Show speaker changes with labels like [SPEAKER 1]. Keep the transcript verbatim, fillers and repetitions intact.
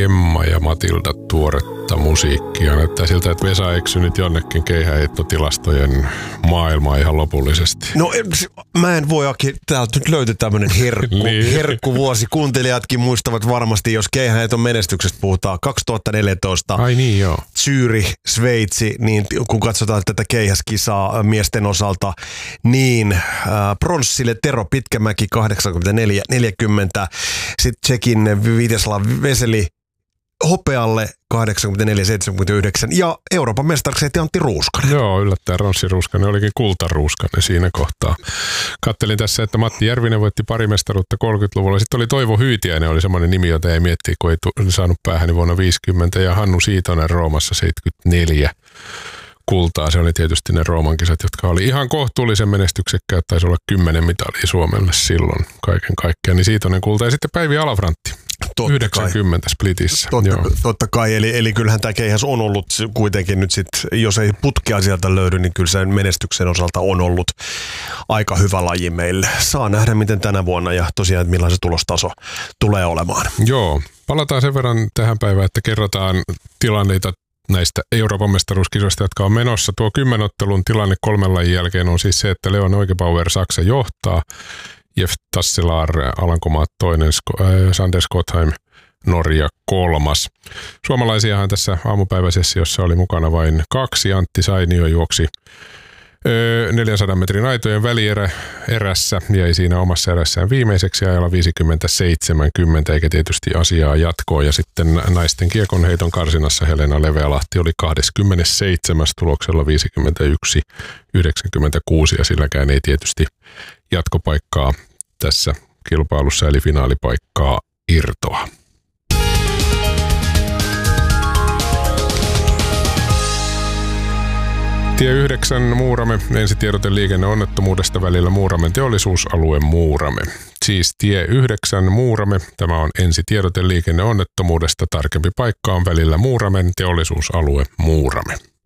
[SPEAKER 1] Emma ja Matilda tuoretta musiikkia. Näyttää siltä, että Vesa eksy nyt jonnekin keihäheittotilastojen maailmaa ihan lopullisesti.
[SPEAKER 2] No mä en voi, Aki, täältä nyt löytyy tämmönen herkku, niin. herkkuvuosi. Kuuntelijatkin muistavat varmasti, jos keihäheiton menestyksestä puhutaan. kaksituhattaneljätoista
[SPEAKER 1] Ai niin, joo.
[SPEAKER 2] Zürich, Sveitsi, niin kun katsotaan tätä keihäskisaa miesten osalta, niin äh, pronssille Tero Pitkämäki kahdeksankymmentäneljä neljäkymmentä, sitten Tšekin Viteslav Veseli hopealle kahdeksankymmentäneljä seitsemänkymmentäyhdeksän ja Euroopan mestariksi heti Antti Ruuskanen.
[SPEAKER 1] Joo, yllättäen Ronssi Ruuskanen olikin kultaruuskanen siinä kohtaa. Kattelin tässä, että Matti Järvinen voitti pari mestaruutta kolmekymmentäluvulla. Sitten oli Toivo Hyytiäinen, oli semmoinen nimi, jota ei miettiä, kun ei saanut päähän vuonna viisikymmentä, ja Hannu Siitonen Roomassa seitsemänkymmentäneljä kultaa. Se oli tietysti ne Rooman kisat, jotka oli ihan kohtuullisen menestyksekkäät. Taisi olla kymmenen mitalia Suomelle silloin kaiken kaikkiaan. Niin Siitonen kulta. Ja sitten Päivi Alafrantti. Totta yhdeksänkymmentä kai. Splitissä.
[SPEAKER 2] Totta, totta kai, eli, eli kyllähän tämä keihäs on ollut kuitenkin nyt sit, jos ei putkea sieltä löydy, niin kyllä sen menestyksen osalta on ollut aika hyvä laji meille. Saa nähdä, miten tänä vuonna ja tosiaan, että millainen se tulostaso tulee olemaan.
[SPEAKER 1] Joo, palataan sen verran tähän päivään, että kerrotaan tilanneita näistä Euroopan mestaruuskisoista, jotka on menossa. Tuo kymmenottelun tilanne kolmen lajin jälkeen on siis se, että Leon Oikebauer Saksa johtaa, Jeff Tasselaar Alankomaat toinen, Sander Skotheim Norja kolmas. Suomalaisiahan tässä aamupäiväsessiossa oli mukana vain kaksi. Antti Sainio juoksi neljänsadan metrin aitojen välierä erässä, jäi siinä omassa erässään viimeiseksi ajalla viisikymmentä seitsemänkymmentä, eikä tietysti asiaa jatkoa. Ja sitten naisten kiekonheiton karsinassa Helena Levealahti oli kaksikymmentäseitsemän tuloksella viisikymmentäyksi yhdeksänkymmentäkuusi, ja silläkään ei tietysti jatkopaikkaa tässä kilpailussa eli finaalipaikkaa irtoa. Tie yhdeksän Muurame, ensitiedote liikenneonnettomuudesta välillä Muuramen teollisuusalue Muurame. Siis tie yhdeksän Muurame, tämä on ensitiedote liikenneonnettomuudesta, tarkempi paikka on välillä Muuramen teollisuusalue Muurame.